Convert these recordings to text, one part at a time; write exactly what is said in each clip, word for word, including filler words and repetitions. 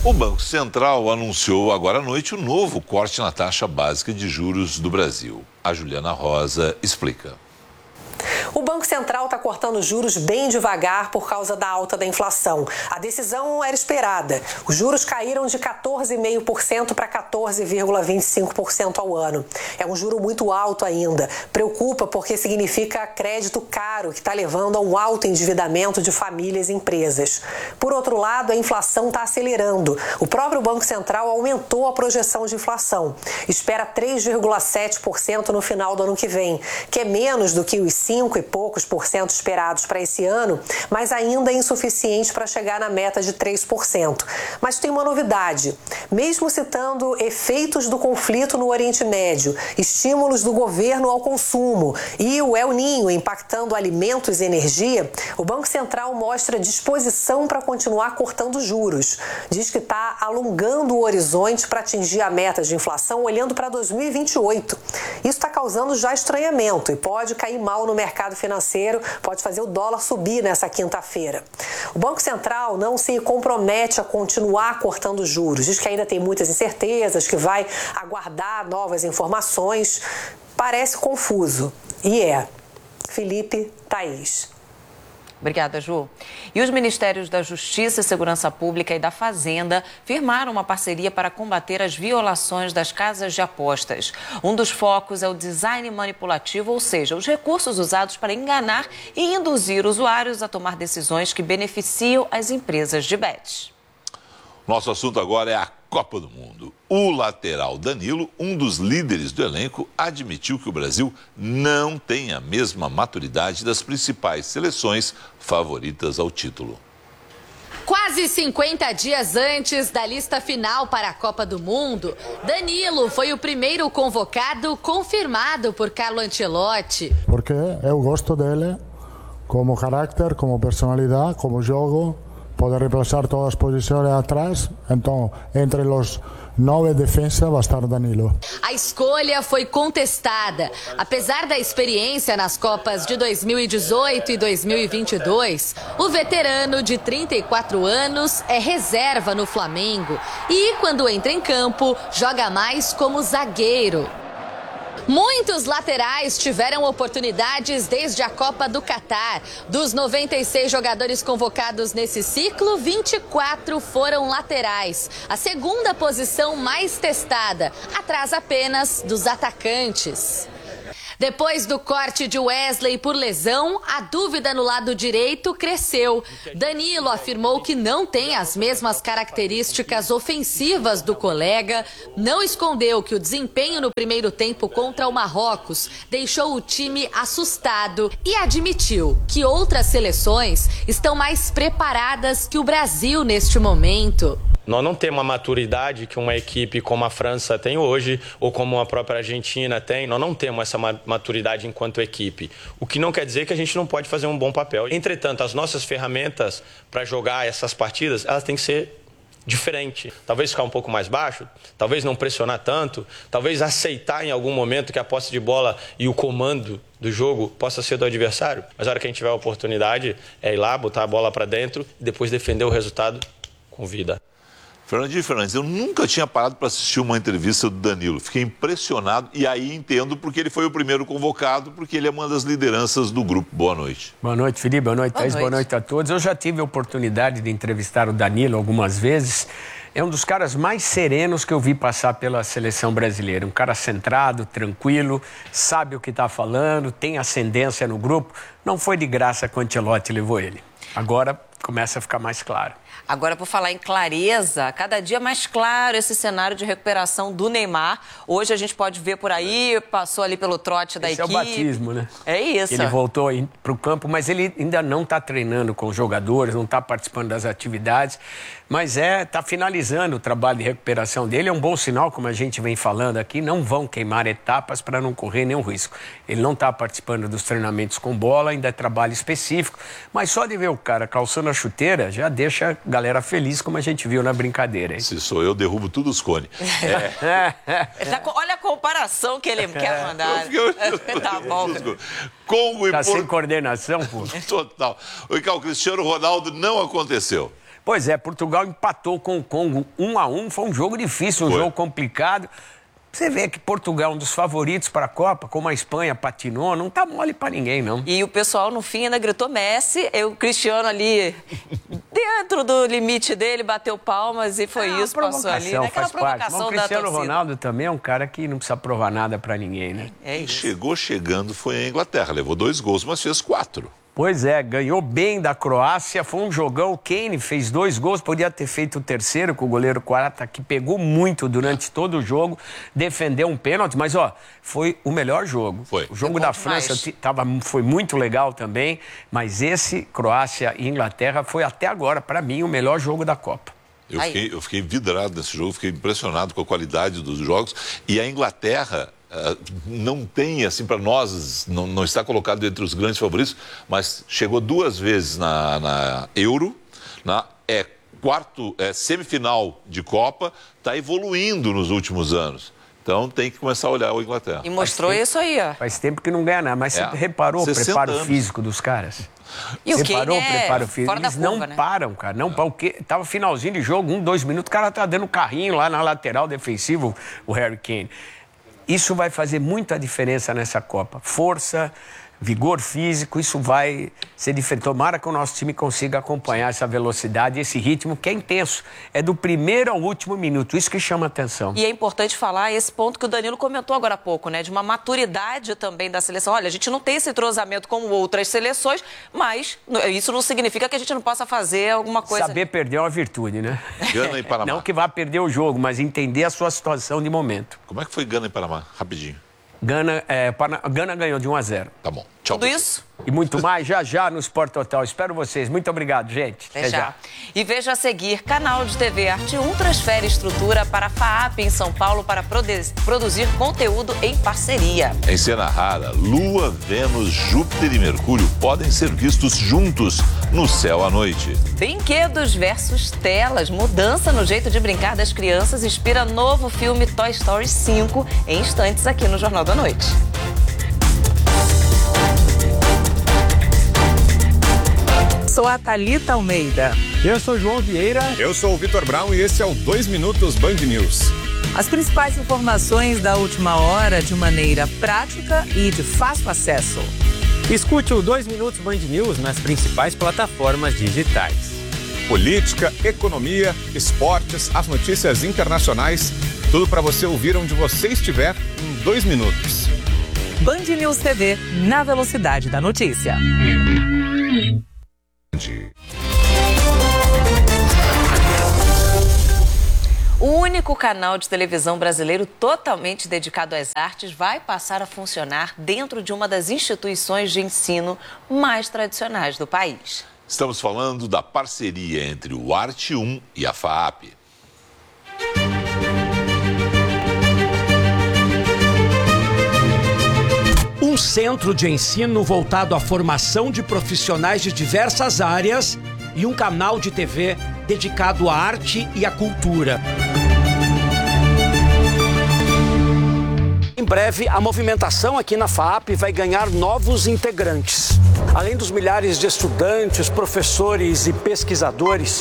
O Banco Central anunciou agora à noite o novo corte na taxa básica de juros do Brasil. A Juliana Rosa explica. O Banco Central está cortando juros bem devagar por causa da alta da inflação. A decisão era esperada. Os juros caíram de quatorze vírgula cinco por cento para quatorze vírgula vinte e cinco por cento ao ano. É um juro muito alto ainda. Preocupa porque significa crédito caro, que está levando a um alto endividamento de famílias e empresas. Por outro lado, a inflação está acelerando. O próprio Banco Central aumentou a projeção de inflação. Espera três vírgula sete por cento no final do ano que vem, que é menos do que os cinco e poucos por cento esperados para esse ano, mas ainda é insuficiente para chegar na meta de três por cento. Mas tem uma novidade. Mesmo citando efeitos do conflito no Oriente Médio, estímulos do governo ao consumo e o El Niño impactando alimentos e energia, o Banco Central mostra disposição para continuar cortando juros. Diz que está alongando o horizonte para atingir a meta de inflação olhando para dois mil e vinte e oito. Isso está causando já estranhamento e pode cair mal no mercado financeiro, pode fazer o dólar subir nessa quinta-feira. O Banco Central não se compromete a continuar cortando juros, diz que ainda tem muitas incertezas, que vai aguardar novas informações. Parece confuso. E é. Felipe, Thaís. Obrigada, Ju. E os Ministérios da Justiça, Segurança Pública e da Fazenda firmaram uma parceria para combater as violações das casas de apostas. Um dos focos é o design manipulativo, ou seja, os recursos usados para enganar e induzir usuários a tomar decisões que beneficiam as empresas de bets. Nosso assunto agora é a Copa do Mundo. O lateral Danilo, um dos líderes do elenco, admitiu que o Brasil não tem a mesma maturidade das principais seleções favoritas ao título. Quase cinquenta dias antes da lista final para a Copa do Mundo, Danilo foi o primeiro convocado confirmado por Carlo Ancelotti. Porque eu gosto dele como caráter, como personalidade, como jogo. Pode reemplazar todas as posições atrás, então entre os nove defensas vai estar Danilo. A escolha foi contestada. Apesar da experiência nas Copas de dois mil e dezoito e dois mil e vinte e dois, o veterano de trinta e quatro anos é reserva no Flamengo e, quando entra em campo, joga mais como zagueiro. Muitos laterais tiveram oportunidades desde a Copa do Catar. Dos noventa e seis jogadores convocados nesse ciclo, vinte e quatro foram laterais. A segunda posição mais testada, atrás apenas dos atacantes. Depois do corte de Wesley por lesão, a dúvida no lado direito cresceu. Danilo afirmou que não tem as mesmas características ofensivas do colega, não escondeu que o desempenho no primeiro tempo contra o Marrocos deixou o time assustado e admitiu que outras seleções estão mais preparadas que o Brasil neste momento. Nós não temos a maturidade que uma equipe como a França tem hoje, ou como a própria Argentina tem. Nós não temos essa maturidade enquanto equipe. O que não quer dizer que a gente não pode fazer um bom papel. Entretanto, as nossas ferramentas para jogar essas partidas, elas têm que ser diferentes. Talvez ficar um pouco mais baixo, talvez não pressionar tanto, talvez aceitar em algum momento que a posse de bola e o comando do jogo possa ser do adversário. Mas a hora que a gente tiver a oportunidade é ir lá, botar a bola para dentro e depois defender o resultado com vida. Fernandinho Fernandes, eu nunca tinha parado para assistir uma entrevista do Danilo. Fiquei impressionado e aí entendo porque ele foi o primeiro convocado, porque ele é uma das lideranças do grupo. Boa noite. Boa noite, Felipe. Boa noite, Thaís. Boa noite a todos. Eu já tive a oportunidade de entrevistar o Danilo algumas vezes. É um dos caras mais serenos que eu vi passar pela seleção brasileira. Um cara centrado, tranquilo, sabe o que está falando, tem ascendência no grupo. Não foi de graça que o Ancelotti levou ele. Agora começa a ficar mais claro. Agora, por falar em clareza, cada dia mais claro esse cenário de recuperação do Neymar. Hoje a gente pode ver por aí, passou ali pelo trote da esse equipe. É o batismo, né? É isso. Ele voltou para o campo, mas ele ainda não está treinando com os jogadores, não está participando das atividades, mas é, está finalizando o trabalho de recuperação dele. É um bom sinal, como a gente vem falando aqui, não vão queimar etapas para não correr nenhum risco. Ele não está participando dos treinamentos com bola, ainda é trabalho específico, mas só de ver o cara calçando a chuteira já deixa a galera feliz, como a gente viu na brincadeira. Hein? Se sou eu, derrubo tudo os cones. É. Olha a comparação que ele quer mandar. Eu fiquei... Tá bom. Congo e tá Por... sem coordenação, pô. Total. O Cristiano Ronaldo não aconteceu. Pois é, Portugal empatou com o Congo um a um, foi um jogo difícil, um foi. jogo complicado. Você vê que Portugal é um dos favoritos para a Copa, como a Espanha patinou, não tá mole para ninguém, não. E o pessoal, no fim, ainda gritou Messi, e o Cristiano ali, dentro do limite dele, bateu palmas e foi é isso, passou ali. Né? Aquela faz provocação parte. Mas o da Cristiano torcida. Ronaldo também é um cara que não precisa provar nada para ninguém, né? É Quem isso. chegou chegando foi a Inglaterra. Levou dois gols, mas fez quatro. Pois é, ganhou bem da Croácia, foi um jogão. O Kane fez dois gols, podia ter feito o terceiro com o goleiro Quarata, que pegou muito durante todo o jogo, defendeu um pênalti, mas ó, foi o melhor jogo. Foi. O jogo Foi da bom França demais. tava, foi muito legal também, mas esse, Croácia e Inglaterra, foi até agora, para mim, o melhor jogo da Copa. Eu Aí. fiquei, eu fiquei vidrado nesse jogo, fiquei impressionado com a qualidade dos jogos. E a Inglaterra uh, não tem, assim, para nós, não, não está colocado entre os grandes favoritos, mas chegou duas vezes na, na Euro, na é, quarto, é, semifinal de Copa, está evoluindo nos últimos anos. Então tem que começar a olhar a Inglaterra. E mostrou isso aí, ó. Faz tempo que não ganha nada, mas É, você reparou o sessenta preparo anos. físico dos caras? E o Reparou Kane o é preparo físico? fora da Eles curva, não né? param, cara. Não param. Porque tava finalzinho de jogo, um, dois minutos, o cara tá dando carrinho lá na lateral defensivo, o Harry Kane. Isso vai fazer muita diferença nessa Copa. Força, vigor físico, isso vai ser diferente. Tomara que o nosso time consiga acompanhar essa velocidade, esse ritmo que é intenso. É do primeiro ao último minuto, isso que chama atenção. E é importante falar esse ponto que o Danilo comentou agora há pouco, né? De uma maturidade também da seleção. Olha, a gente não tem esse entrosamento como outras seleções, mas isso não significa que a gente não possa fazer alguma coisa. Saber perder é uma virtude, né? Gana e Panamá. Não que vá perder o jogo, mas entender a sua situação de momento. Como é que foi Gana e Panamá? Rapidinho. Gana, é, Pana- Gana ganhou de um a zero. Tá bom. Tchau. Tudo isso? E muito mais já já no Sport Total. Espero vocês. Muito obrigado, gente. Até já. E veja a seguir, canal de T V Arte um transfere estrutura para a FAAP em São Paulo para produ- produzir conteúdo em parceria. Em cena rara, Lua, Vênus, Júpiter e Mercúrio podem ser vistos juntos no céu à noite. Brinquedos versus telas. Mudança no jeito de brincar das crianças inspira novo filme Toy Story cinco em instantes aqui no Jornal da Noite. Sou a Thalita Almeida. Eu sou João Vieira. Eu sou o Vitor Brown e esse é o dois Minutos Band News. As principais informações da última hora de maneira prática e de fácil acesso. Escute o dois Minutos Band News nas principais plataformas digitais. Política, economia, esportes, as notícias internacionais, tudo para você ouvir onde você estiver em dois minutos. Band News T V, na velocidade da notícia. O único canal de televisão brasileiro totalmente dedicado às artes vai passar a funcionar dentro de uma das instituições de ensino mais tradicionais do país. Estamos falando da parceria entre o Arte um e a FAAP. Um centro de ensino voltado à formação de profissionais de diversas áreas e um canal de T V dedicado à arte e à cultura. Em breve, a movimentação aqui na FAAP vai ganhar novos integrantes. Além dos milhares de estudantes, professores e pesquisadores,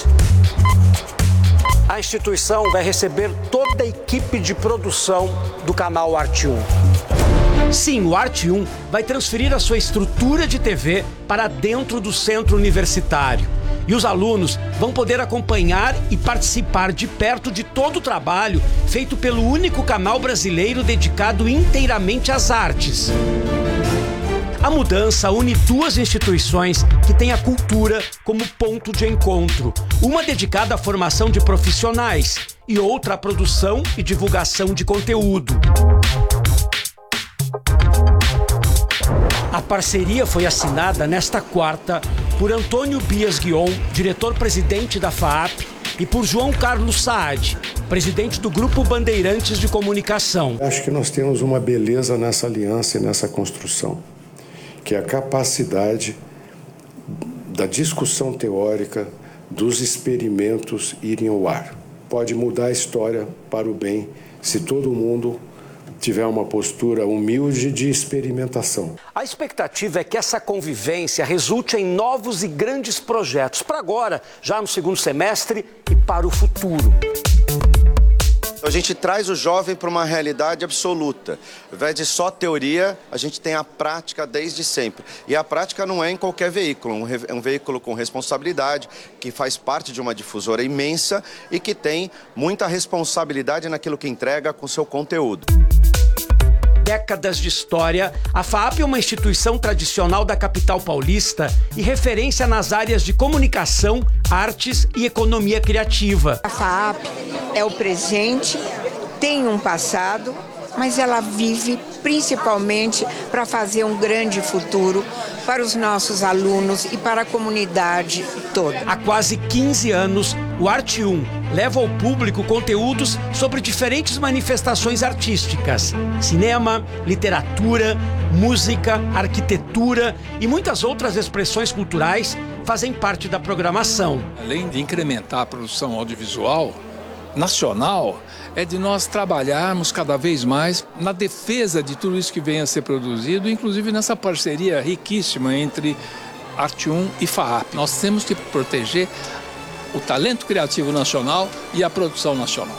a instituição vai receber toda a equipe de produção do canal Arte um. Sim, o Arte um vai transferir a sua estrutura de T V para dentro do centro universitário. E os alunos vão poder acompanhar e participar de perto de todo o trabalho feito pelo único canal brasileiro dedicado inteiramente às artes. A mudança une duas instituições que têm a cultura como ponto de encontro. Uma dedicada à formação de profissionais e outra à produção e divulgação de conteúdo. A parceria foi assinada nesta quarta por Antônio Bias Guion, diretor-presidente da FAAP, e por João Carlos Saad, presidente do Grupo Bandeirantes de Comunicação. Acho que nós temos uma beleza nessa aliança e nessa construção, que é a capacidade da discussão teórica, dos experimentos irem ao ar. Pode mudar a história para o bem se todo mundo tiver uma postura humilde de experimentação. A expectativa é que essa convivência resulte em novos e grandes projetos para agora, já no segundo semestre e para o futuro. A gente traz o jovem para uma realidade absoluta. Ao invés de só teoria, a gente tem a prática desde sempre. E a prática não é em qualquer veículo, é um veículo com responsabilidade, que faz parte de uma difusora imensa e que tem muita responsabilidade naquilo que entrega com seu conteúdo. Décadas de história, a FAAP é uma instituição tradicional da capital paulista e referência nas áreas de comunicação, artes e economia criativa. A FAAP é o presente, tem um passado, mas ela vive principalmente para fazer um grande futuro para os nossos alunos e para a comunidade toda. Há quase quinze anos, o Arte um leva ao público conteúdos sobre diferentes manifestações artísticas: cinema, literatura, música, arquitetura e muitas outras expressões culturais fazem parte da programação. Além de incrementar a produção audiovisual nacional, é de nós trabalharmos cada vez mais na defesa de tudo isso que vem a ser produzido, inclusive nessa parceria riquíssima entre Arte um e FAAP. Nós temos que proteger o talento criativo nacional e a produção nacional.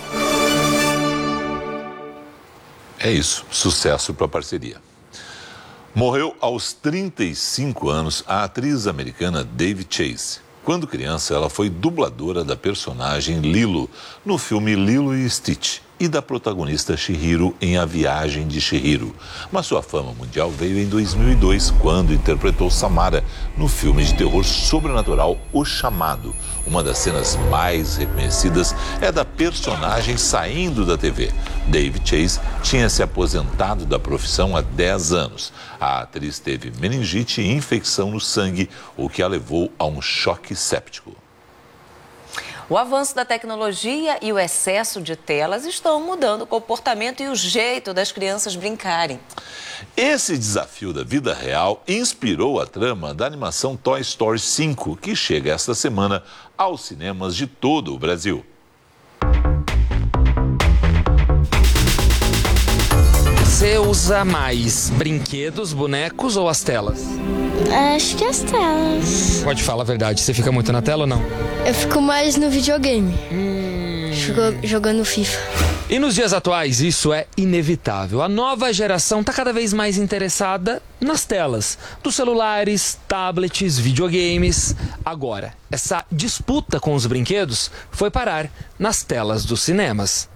É isso, sucesso para a parceria. Morreu aos trinta e cinco anos a atriz americana David Chase. Quando criança, ela foi dubladora da personagem Lilo no filme Lilo e Stitch e da protagonista Chihiro em A Viagem de Chihiro. Mas sua fama mundial veio em dois mil e dois, quando interpretou Samara no filme de terror sobrenatural O Chamado. Uma das cenas mais reconhecidas é da personagem saindo da T V. David Chase tinha se aposentado da profissão há dez anos. A atriz teve meningite e infecção no sangue, o que a levou a um choque séptico. O avanço da tecnologia e o excesso de telas estão mudando o comportamento e o jeito das crianças brincarem. Esse desafio da vida real inspirou a trama da animação Toy Story cinco, que chega esta semana aos cinemas de todo o Brasil. Você usa mais brinquedos, bonecos ou as telas? Acho que as telas. Pode falar a verdade, você fica muito na tela ou não? Eu fico mais no videogame. Hum... Fico jogando FIFA. E nos dias atuais isso é inevitável. A nova geração está cada vez mais interessada nas telas, dos celulares, tablets, videogames. Agora, essa disputa com os brinquedos foi parar nas telas dos cinemas.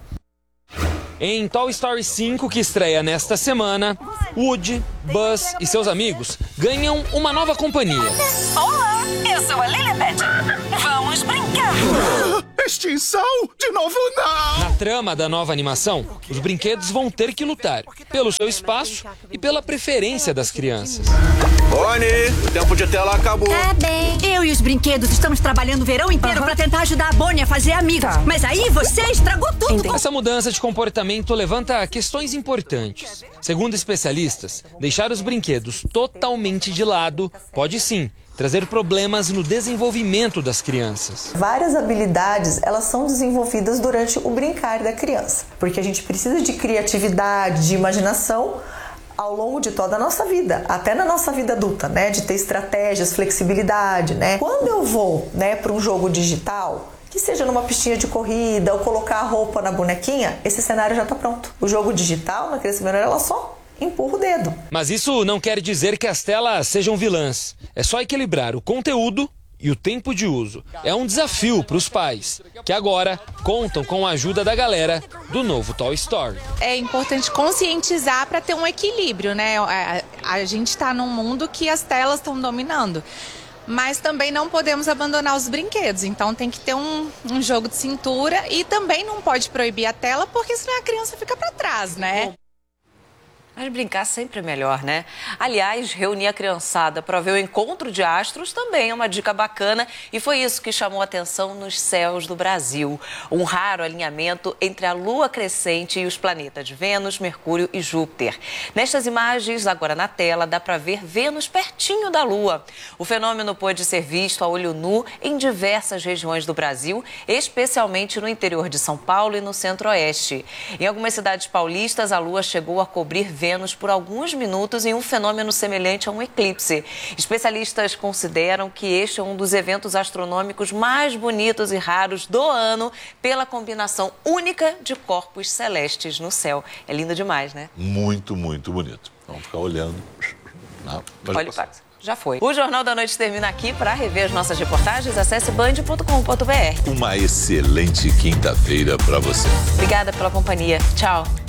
Em Toy Story cinco, que estreia nesta semana, Woody, Buzz e seus amigos ganham uma nova companhia. Olá, eu sou a Lilibet. Vamos brincar. Extinção? De novo não! Na trama da nova animação, os brinquedos vão ter que lutar pelo seu espaço e pela preferência das crianças. Bonnie, o tempo de tela acabou. Tá bem. Eu e os brinquedos estamos trabalhando o verão inteiro uhum. para tentar ajudar a Bonnie a fazer amigos. Tá. Mas aí você estragou tudo. Entendi. Essa mudança de comportamento levanta questões importantes. Segundo especialistas, deixar os brinquedos totalmente de lado pode sim trazer problemas no desenvolvimento das crianças. Várias habilidades, elas são desenvolvidas durante o brincar da criança, porque a gente precisa de criatividade, de imaginação ao longo de toda a nossa vida, até na nossa vida adulta, né, de ter estratégias, flexibilidade, né? Quando eu vou, né, para um jogo digital, que seja numa pistinha de corrida ou colocar a roupa na bonequinha, esse cenário já está pronto. O jogo digital, na criança menor, ela só empurra o dedo. Mas isso não quer dizer que as telas sejam vilãs. É só equilibrar o conteúdo e o tempo de uso. É um desafio para os pais, que agora contam com a ajuda da galera do novo Toy Story. É importante conscientizar para ter um equilíbrio, né? A, a gente está num mundo que as telas estão dominando. Mas também não podemos abandonar os brinquedos, então tem que ter um, um jogo de cintura e também não pode proibir a tela, porque senão a criança fica para trás, né? Mas brincar sempre é melhor, né? Aliás, reunir a criançada para ver o encontro de astros também é uma dica bacana e foi isso que chamou a atenção nos céus do Brasil. Um raro alinhamento entre a lua crescente e os planetas Vênus, Mercúrio e Júpiter. Nestas imagens, agora na tela, dá para ver Vênus pertinho da lua. O fenômeno pôde ser visto a olho nu em diversas regiões do Brasil, especialmente no interior de São Paulo e no centro-oeste. Em algumas cidades paulistas, a lua chegou a cobrir Vênus por alguns minutos em um fenômeno semelhante a um eclipse. Especialistas consideram que este é um dos eventos astronômicos mais bonitos e raros do ano pela combinação única de corpos celestes no céu. É lindo demais, né? Muito, muito bonito. Vamos ficar olhando. Não, Olha o Pax. Já foi. O Jornal da Noite termina aqui. Para rever as nossas reportagens, acesse band ponto com ponto br. Uma excelente quinta-feira para você. Obrigada pela companhia. Tchau.